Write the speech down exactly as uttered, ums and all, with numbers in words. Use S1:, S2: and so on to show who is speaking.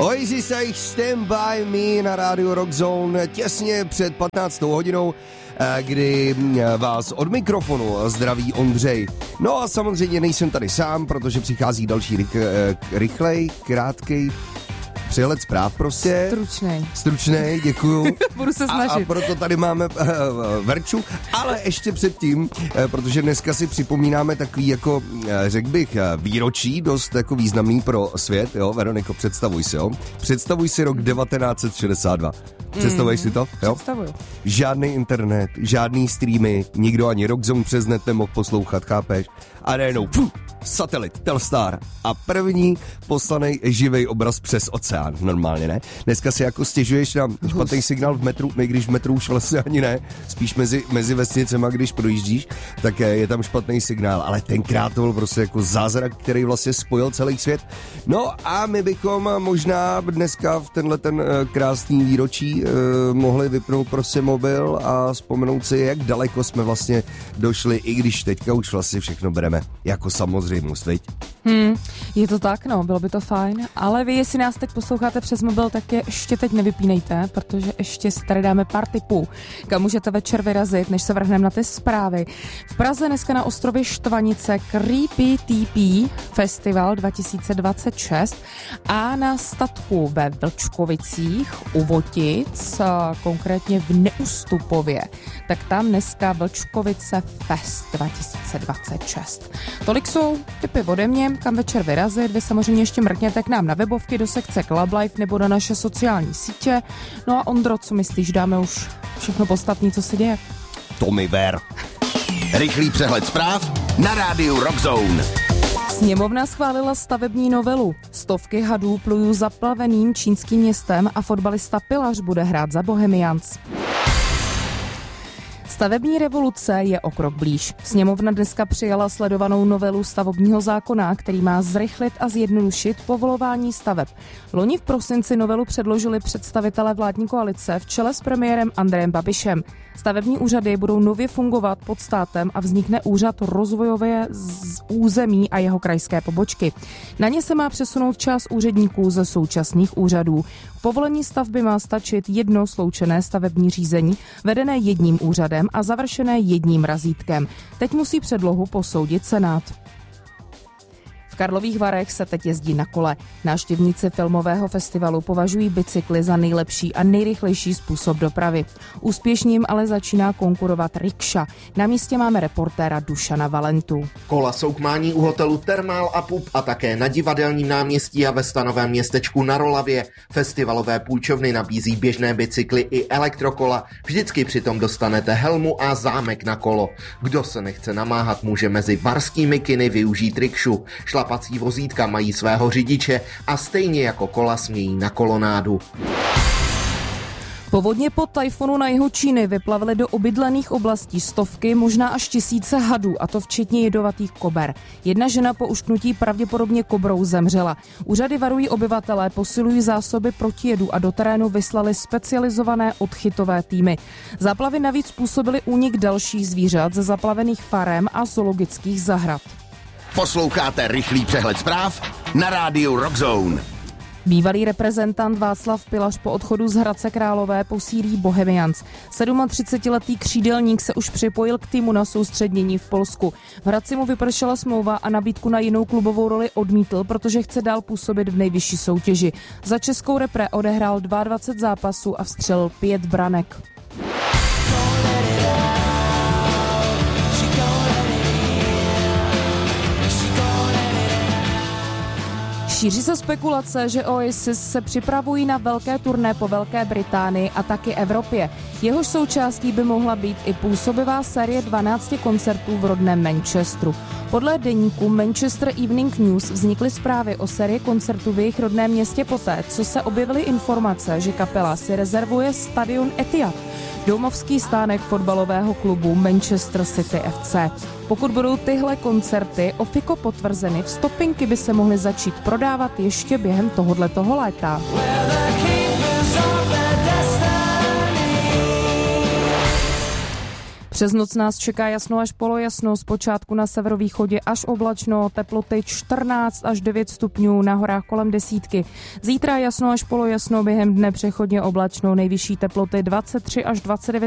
S1: Oasis a jich Stand By Me na rádiu Rock Zone těsně před patnáctou hodinou, kdy vás od mikrofonu zdraví Ondřej. No a samozřejmě nejsem tady sám, protože přichází další rych, rychlej, krátkej přehled zpráv prostě.
S2: Stručnej.
S1: Stručnej, děkuju.
S2: Budu se snažit.
S1: A, a proto tady máme uh, Verču, ale ještě předtím, uh, protože dneska si připomínáme takový jako, uh, řekl bych, uh, výročí, dost jako významný pro svět, jo, Veroniko, představuj si, jo. Představuj si rok devatenáct set šedesát dva. Představuješ mm, si to? Jo?
S2: Představuju.
S1: Žádný internet, žádný streamy, nikdo ani Rock Zone přes net nemohl poslouchat, chápeš? A najednou, pfu, satelit, Telstar a první poslanej živej obraz přes oceán, normálně, ne? Dneska si jako stěžuješ na špatný signál v metru, i když v metru už vlastně ani ne, spíš mezi, mezi vesnicema, když projíždíš, tak je tam špatný signál, ale tenkrát to byl prostě jako zázrak, který vlastně spojil celý svět. No a my bychom možná dneska v tenhle ten krásný výročí eh, mohli vypnout prostě mobil a vzpomenout si, jak daleko jsme vlastně došli, i když teďka už vlastně všechno bereme jako samozřejmost, viď?
S2: Hmm, je to tak, no, bylo by to fajn, ale vy, jestli nás teď posloucháte přes mobil, tak je ještě teď nevypínejte, protože ještě si tady dáme pár tipů, kam můžete večer vyrazit, než se vrhneme na ty zprávy. V Praze dneska na ostrově Štvanice Creepy T P Festival dva tisíce dvacet šest a na statku ve Vlčkovicích u Votic, konkrétně v Neustupově, tak tam dneska Vlčkovice Fest dva tisíce dvacet šest. Tolik jsou tipy ode mě, kam večer vyrazit. Vy samozřejmě ještě mrkněte k nám na webovky do sekce Club Life nebo na naše sociální sítě. No a Ondro, co myslíš, dáme už všechno podstatné, co se děje?
S1: To mi ver.
S3: Rychlý přehled zpráv na rádiu Rock Zone.
S2: Sněmovna schválila stavební novelu. Stovky hadů plují zaplaveným čínským městem a fotbalista Pilař bude hrát za Bohemians. Stavební revoluce je o krok blíž. Sněmovna dneska přijala sledovanou novelu stavebního zákona, který má zrychlit a zjednodušit povolování staveb. Loni v prosinci novelu předložili představitelé vládní koalice v čele s premiérem Andrejem Babišem. Stavební úřady budou nově fungovat pod státem a vznikne úřad rozvojové z území a jeho krajské pobočky. Na ně se má přesunout část úředníků ze současných úřadů. K povolení stavby má stačit jedno sloučené stavební řízení, vedené jedním úřadem a završené jedním razítkem. Teď musí předlohu posoudit Senát. V Karlových Varech se teď jezdí na kole. Návštěvníci filmového festivalu považují bicykly za nejlepší a nejrychlejší způsob dopravy. Úspěšným ale začíná konkurovat rikša. Na místě máme reportéra Dušana Valentu.
S4: Kola jsou k mání u hotelu Thermal a Pub a také na Divadelním náměstí a ve stanovém městečku na Rolavě. Festivalové půjčovny nabízí běžné bicykly i elektrokola. Vždycky přitom dostanete helmu a zámek na kolo. Kdo se nechce namáhat, může mezi varskými kiny využít rikšu. Šlapací vozítka mají svého řidiče a stejně jako kola smějí na kolonádu.
S2: Povodně po tajfunu na jihu Číny vyplavily do obydlených oblastí stovky, možná až tisíce hadů, a to včetně jedovatých kober. Jedna žena po ušknutí pravděpodobně kobrou zemřela. Úřady varují obyvatelé, posilují zásoby proti jedu a do terénu vyslali specializované odchytové týmy. Záplavy navíc způsobily únik dalších zvířat ze zaplavených farem a zoologických zahrad.
S3: Posloucháte rychlý přehled zpráv na rádiu Rock Zone.
S2: Bývalý reprezentant Václav Pilař po odchodu z Hradce Králové posílí Bohemians. třicetisedmiletý křídelník se už připojil k týmu na soustředění v Polsku. V Hradci mu vypršela smlouva a nabídku na jinou klubovou roli odmítl, protože chce dál působit v nejvyšší soutěži. Za českou repre odehrál dvacet dva zápasů a vstřelil pět branek. Šíří se spekulace, že Oasis se připravují na velké turné po Velké Británii a taky Evropě. Jehož součástí by mohla být i působivá série dvanácti koncertů v rodném Manchesteru. Podle deníku Manchester Evening News vznikly zprávy o sérii koncertů v jejich rodném městě poté, co se objevily informace, že kapela si rezervuje stadion Etihad, domovský stánek fotbalového klubu Manchester City F C. Pokud budou tyhle koncerty ofiko potvrzeny, vstupenky by se mohly začít prodávat ještě během tohoto léta. Přes noc nás čeká jasno až polojasno, zpočátku na severovýchodě až oblačno, teploty čtrnáct až devět stupňů, na horách kolem desítky. Zítra jasno až polojasno, během dne přechodně oblačno, nejvyšší teploty dvacet tři až dvacet devět